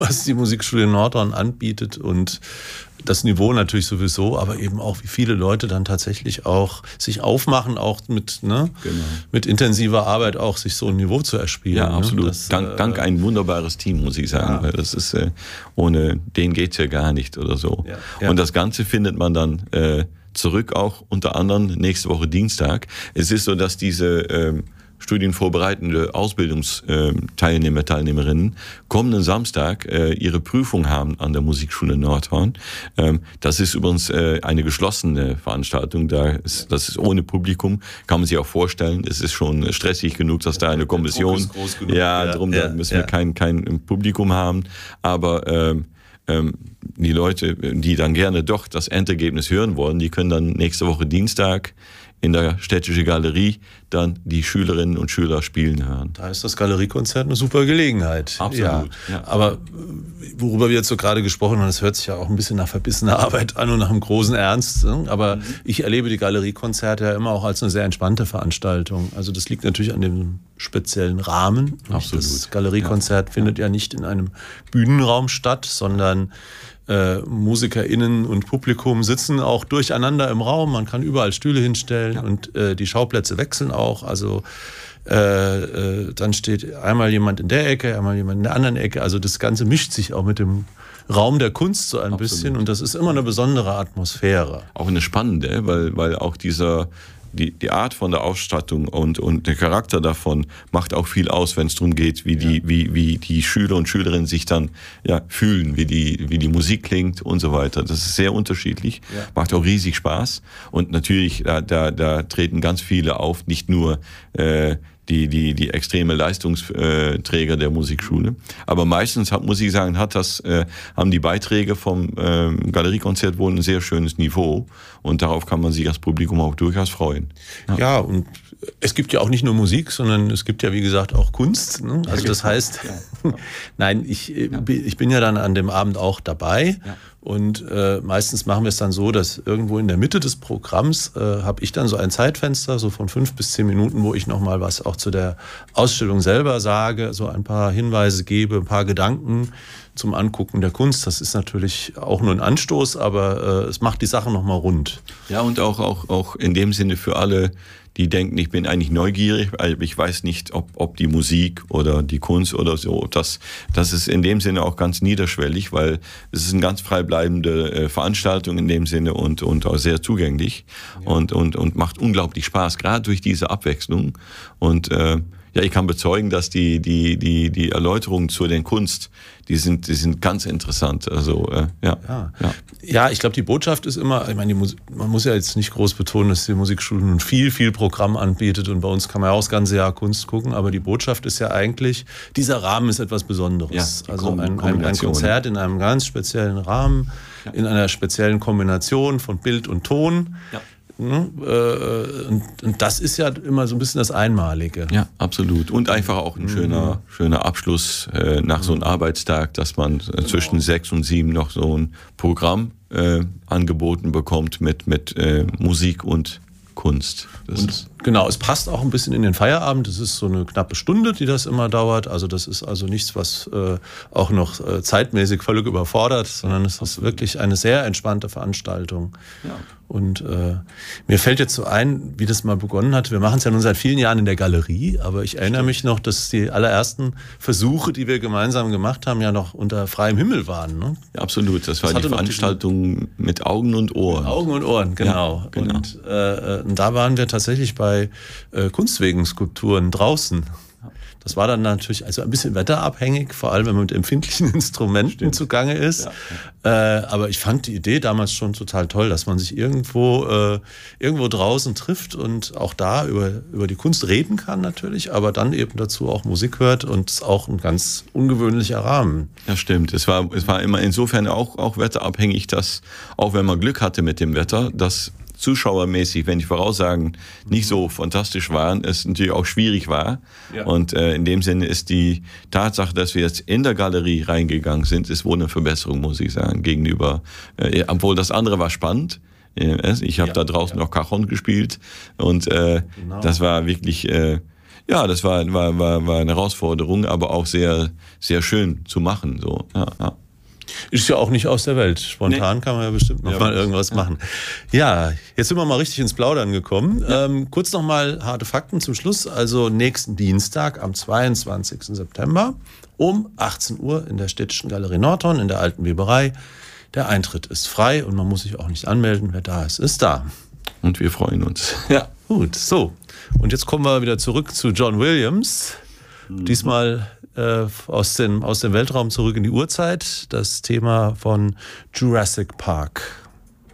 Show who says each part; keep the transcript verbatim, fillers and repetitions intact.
Speaker 1: was die Musikschule Nordhorn anbietet und das Niveau natürlich sowieso, aber eben auch, wie viele Leute dann tatsächlich auch sich aufmachen, auch mit, ne, genau. mit intensiver Arbeit auch sich so ein Niveau zu erspielen.
Speaker 2: Ja, absolut.
Speaker 1: Ne? Das,
Speaker 2: dank,
Speaker 1: äh,
Speaker 2: dank ein wunderbares Team, muss ich sagen. Ja. Weil das ist, äh, ohne den geht's ja gar nicht oder so. Ja. Ja. Und das Ganze findet man dann äh, zurück auch unter anderem nächste Woche Dienstag. Es ist so, dass diese ähm, studienvorbereitende Ausbildungsteilnehmer, Teilnehmerinnen kommenden Samstag äh, ihre Prüfung haben an der Musikschule Nordhorn. Ähm, das ist übrigens äh, eine geschlossene Veranstaltung. Da ist, das ist ohne Publikum, kann man sich auch vorstellen. Es ist schon stressig genug, dass da eine Kommission, genug, ja, ja, darum ja, da müssen ja. wir kein, kein Publikum haben. Aber ähm, ähm, die Leute, die dann gerne doch das Endergebnis hören wollen, die können dann nächste Woche Dienstag in der Städtische Galerie dann die Schülerinnen und Schüler spielen hören.
Speaker 1: Da ist das Galeriekonzert eine super Gelegenheit.
Speaker 2: Absolut.
Speaker 1: Ja. Ja. Aber worüber wir jetzt so gerade gesprochen haben, das hört sich ja auch ein bisschen nach verbissener Arbeit an und nach einem großen Ernst. Aber mhm. ich erlebe die Galeriekonzerte ja immer auch als eine sehr entspannte Veranstaltung. Also das liegt natürlich an dem speziellen Rahmen.
Speaker 2: Absolut.
Speaker 1: Das Galeriekonzert ja. findet ja nicht in einem Bühnenraum statt, sondern Äh, MusikerInnen und Publikum sitzen auch durcheinander im Raum. Man kann überall Stühle hinstellen ja. und äh, die Schauplätze wechseln auch. Also äh, äh, dann steht einmal jemand in der Ecke, einmal jemand in der anderen Ecke. Also das Ganze mischt sich auch mit dem Raum der Kunst so ein Absolut. bisschen und das ist immer eine besondere Atmosphäre.
Speaker 2: Auch eine spannende, weil, weil auch dieser Die, die Art von der Ausstattung und, und der Charakter davon macht auch viel aus, wenn es darum geht, wie die, ja. wie, wie die Schüler und Schülerinnen sich dann ja, fühlen, wie die, wie die Musik klingt und so weiter. Das ist sehr unterschiedlich, ja. macht auch riesig Spaß. Und natürlich, da, da, da treten ganz viele auf, nicht nur äh, die, die, die extreme Leistungsträger der Musikschule. Aber meistens, hat, muss ich sagen, hat das, äh, haben die Beiträge vom äh, Galeriekonzert wohl ein sehr schönes Niveau. Und darauf kann man sich als Publikum auch durchaus freuen.
Speaker 1: Ja, ja und es gibt ja auch nicht nur Musik, sondern es gibt ja, wie gesagt, auch Kunst. Ne? Also das heißt, ja. nein, ich, ja. ich bin ja dann an dem Abend auch dabei. Ja. Und äh, meistens machen wir es dann so, dass irgendwo in der Mitte des Programms äh, habe ich dann so ein Zeitfenster, so von fünf bis zehn Minuten, wo ich nochmal was auch zu der Ausstellung selber sage, so ein paar Hinweise gebe, ein paar Gedanken zum Angucken der Kunst. Das ist natürlich auch nur ein Anstoß, aber äh, es macht die Sache nochmal rund.
Speaker 2: Ja, und auch, auch, auch in dem Sinne für alle, die denken, ich bin eigentlich neugierig, weil ich weiß nicht, ob, ob die Musik oder die Kunst oder so, das, das ist in dem Sinne auch ganz niederschwellig, weil es ist eine ganz frei bleibende äh, Veranstaltung in dem Sinne und, und auch sehr zugänglich ja. und, und, und macht unglaublich Spaß, gerade durch diese Abwechslung. Und äh, ja, ich kann bezeugen, dass die, die, die, die Erläuterungen zu den Kunst, die sind, die sind ganz interessant. Also, äh, ja.
Speaker 1: Ja. ja. Ja, ich glaube, die Botschaft ist immer, ich meine, die Musik, man muss ja jetzt nicht groß betonen, dass die Musikschule nun viel, viel Programm anbietet und bei uns kann man ja auch das ganze Jahr Kunst gucken, aber die Botschaft ist ja eigentlich, dieser Rahmen ist etwas Besonderes.
Speaker 2: Ja,
Speaker 1: also ein, ein, ein Konzert in einem ganz speziellen Rahmen, ja. in einer speziellen Kombination von Bild und Ton. Ja. Und das ist ja immer so ein bisschen das Einmalige.
Speaker 2: Ja, absolut. Und einfach auch ein schöner, mhm. schöner Abschluss äh, nach so einem Arbeitstag, dass man äh, zwischen genau. sechs und sieben noch so ein Programm äh, angeboten bekommt mit, mit äh, Musik und Kunst. Das
Speaker 1: und
Speaker 2: ist
Speaker 1: genau, es passt auch ein bisschen in den Feierabend. Es ist so eine knappe Stunde, die das immer dauert. Also das ist also nichts, was äh, auch noch äh, zeitmäßig völlig überfordert, sondern es ist wirklich eine sehr entspannte Veranstaltung. Ja. Und äh, mir fällt jetzt so ein, wie das mal begonnen hat. Wir machen es ja nun seit vielen Jahren in der Galerie, aber ich erinnere Stimmt. mich noch, dass die allerersten Versuche, die wir gemeinsam gemacht haben, ja noch unter freiem Himmel waren. Ne?
Speaker 2: Ja, absolut. Das war das die Veranstaltung mit Augen und Ohren.
Speaker 1: Mit Augen und Ohren, genau. Ja, genau. Und, äh, und da waren wir tatsächlich bei äh, Kunstwegenskulpturen draußen. Das war dann natürlich also ein bisschen wetterabhängig, vor allem wenn man mit empfindlichen Instrumenten Stimmt. zugange ist. Ja. Äh, aber ich fand die Idee damals schon total toll, dass man sich irgendwo äh, irgendwo draußen trifft und auch da über über die Kunst reden kann natürlich, aber dann eben dazu auch Musik hört und es ist auch ein ganz ungewöhnlicher Rahmen.
Speaker 2: Ja, stimmt. Es war es war immer insofern auch auch wetterabhängig, dass auch wenn man Glück hatte mit dem Wetter, dass zuschauermäßig, wenn die Voraussagen nicht so fantastisch waren, es natürlich auch schwierig war. Ja. Und äh, in dem Sinne ist die Tatsache, dass wir jetzt in der Galerie reingegangen sind, ist wohl eine Verbesserung, muss ich sagen, gegenüber, äh, obwohl das andere war spannend. Ich habe ja, da draußen ja. noch Cajon gespielt und äh, genau. das war wirklich, äh, Ja, das war, war, war, war eine Herausforderung, aber auch sehr, sehr schön zu machen. So. Ja, ja.
Speaker 1: Ist ja auch nicht aus der Welt. Spontan nee. kann man ja bestimmt noch ja, mal irgendwas ja. machen. Ja, jetzt sind wir mal richtig ins Plaudern gekommen. Ja. Ähm, kurz noch mal harte Fakten zum Schluss. Also nächsten Dienstag am zweiundzwanzigsten September um achtzehn Uhr in der Städtischen Galerie Nordhorn in der Alten Weberei. Der Eintritt ist frei und man muss sich auch nicht anmelden. Wer da ist, ist da.
Speaker 2: Und wir freuen uns.
Speaker 1: Ja, gut. So, und jetzt kommen wir wieder zurück zu John Williams. Mhm. Diesmal äh, aus, dem, aus dem Weltraum zurück in die Urzeit. Das Thema von Jurassic Park.